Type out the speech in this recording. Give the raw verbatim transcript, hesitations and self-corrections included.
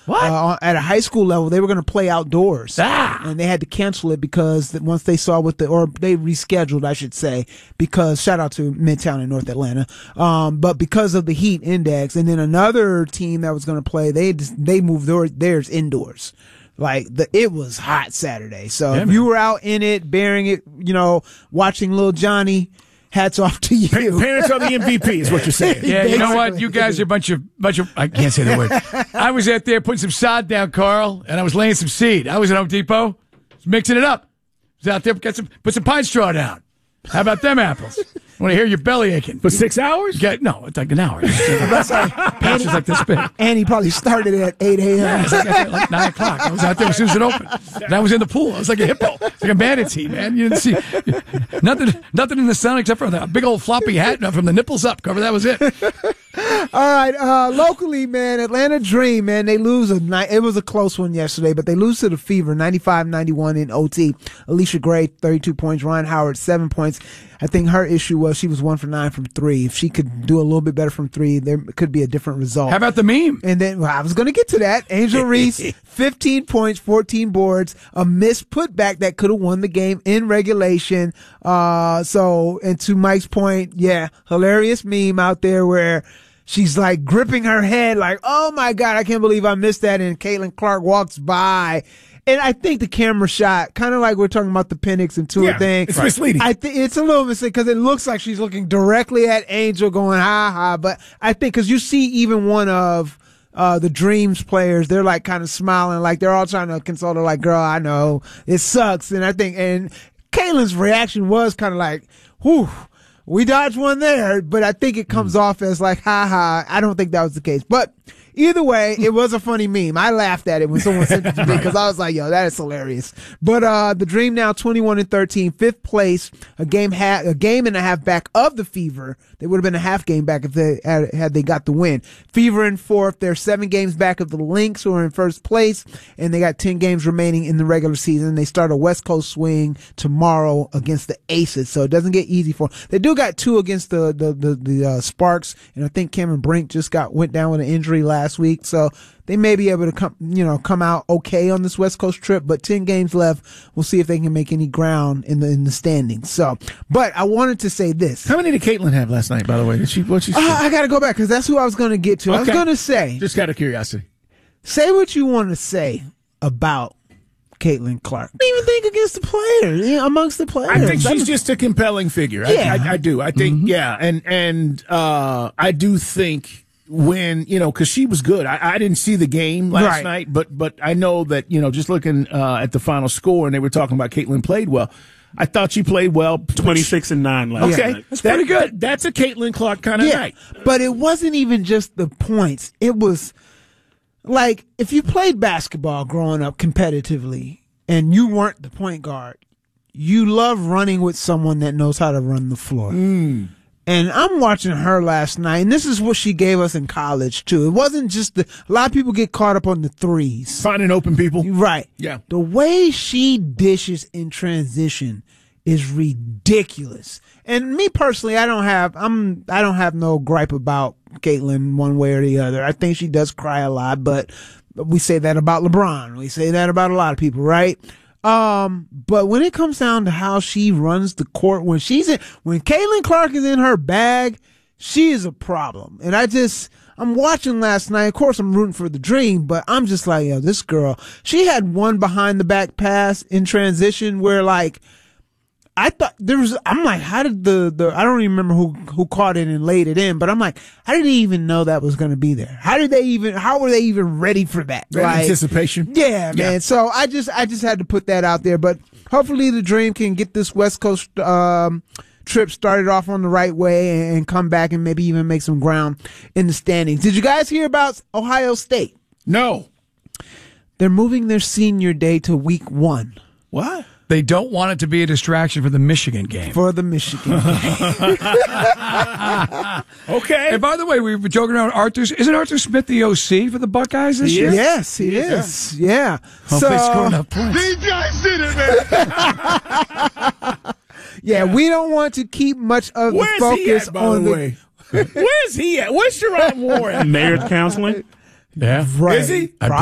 What? Uh, at a high school level, they were going to play outdoors. Ah. And they had to cancel it because once they saw what the, or they rescheduled, I should say, because shout out to Midtown in North Atlanta. Um, but because of the heat index, and then another team that was going to play, they just, they moved their, theirs indoors. Like the, it was hot Saturday. So yeah, if man. you were out in it, bearing it, you know, watching Little Johnny, hats off to you. Parents are the M V P is what you're saying. Yeah, you know what? You guys are a bunch of, bunch of, I can't say the word. I was out there putting some sod down, Carl, and I was laying some seed. I was at Home Depot, mixing it up. I was out there, got some, put some pine straw down. How about them apples? I want to hear your belly aching. For six hours? Get, no, it's like an hour. Patches like this big. And he probably started at eight a.m. Yeah, it's like, at like nine o'clock. I was out there as soon as it opened. And I was in the pool. I was like a hippo. It's like a manatee, man. You didn't see nothing nothing in the sun except for the big old floppy hat from the nipples up. Cover, that was it. All right, uh, locally, man, Atlanta Dream, man, they lose a night. It was a close one yesterday, but they lose to the Fever, ninety-five ninety-one in O T. Alicia Gray, thirty-two points. Ryan Howard, seven points. I think her issue was she was one for nine from three. If she could do a little bit better from three, there could be a different result. How about the meme? And then well, I was going to get to that. Angel Reese, fifteen points, fourteen boards, a missed putback that could have won the game in regulation. Uh, so, and to Mike's point, yeah, hilarious meme out there where she's like gripping her head like, oh my God, I can't believe I missed that. And Caitlin Clark walks by. And I think the camera shot, kind of like we're talking about the Penix and Tua yeah, thing. It's misleading. I think it's a little mistake because it looks like she's looking directly at Angel going, ha ha. But I think because you see even one of uh the Dreams players, they're like kind of smiling, like they're all trying to console her, like, girl, I know it sucks. And I think, and Caitlin's reaction was kind of like, whew. We dodged one there, but I think it comes mm. off as like, ha ha. I don't think that was the case. But either way, it was a funny meme. I laughed at it when someone sent it to me because I was like, yo, that is hilarious. But, uh, the Dream now twenty-one and thirteen, fifth place, a game ha- a game and a half back of the Fever. They would have been a half game back if they had, had they got the win. Fever in fourth. They're seven games back of the Lynx, who are in first place, and they got ten games remaining in the regular season. They start a West Coast swing tomorrow against the Aces, so it doesn't get easy for them. They do got two against the, the, the, the, uh, Sparks, and I think Cameron Brink just got, went down with an injury last week, so they may be able to come, you know, come out okay on this West Coast trip, but ten games left. We'll see if they can make any ground in the, in the standings. So, but I wanted to say this. How many did Caitlin have last night, by the way? Did she, what she uh, I gotta go back because that's who I was going to get to. Okay. I was going to say. Just out of curiosity. Say what you want to say about Caitlin Clark. I don't even think against the players, you know, amongst the players. I think she's I'm, just a compelling figure. Yeah. I, I, I do. I think, mm-hmm. yeah. And, and, uh, I do think when, you know, cause she was good. I, I didn't see the game last right. night, but, but I know that, you know, just looking, uh, at the final score and they were talking about Caitlin played well. I thought she played well. twenty-six and nine last okay. night. That's that, pretty good. That, that's a Caitlin Clark kind of yeah. night. But it wasn't even just the points. It was like, if you played basketball growing up competitively and you weren't the point guard, you love running with someone that knows how to run the floor. Mm. And I'm watching her last night, and this is what she gave us in college, too. It wasn't just the, a lot of people get caught up on the threes. Finding open people. Right. Yeah. The way she dishes in transition is ridiculous. And me personally, I don't have, I'm, I don't have no gripe about Caitlin one way or the other. I think she does cry a lot, but we say that about LeBron. We say that about a lot of people, right? Um, but when it comes down to how she runs the court, when she's in, when Caitlin Clark is in her bag, she is a problem. And I just, I'm watching last night. Of course, I'm rooting for the Dream, but I'm just like, yo, this girl, she had one behind the back pass in transition where like, I thought there was, I'm like, how did the, the, I don't even remember who, who caught it and laid it in, but I'm like, how did they even know that was going to be there? How did they even, how were they even ready for that? Like, anticipation. Yeah, man. Yeah. So I just, I just had to put that out there, but hopefully the Dream can get this West Coast, um, trip started off on the right way and, and come back and maybe even make some ground in the standings. Did you guys hear about Ohio State? No. They're moving their senior day to week one. What? They don't want it to be a distraction for the Michigan game. For the Michigan game. Okay. And by the way, we were joking around. Arthur's isn't Arthur Smith the O C for the Buckeyes this he year? Is. Yes, he, he is. is. Yeah. Hope so, they score enough points. D J did it, man. yeah, we don't want to keep much of Where's the focus he at, by on the the way? Where's he at? Where's Sharon Warren? Mayor's counseling. Yeah. Right. Is he? I Probably.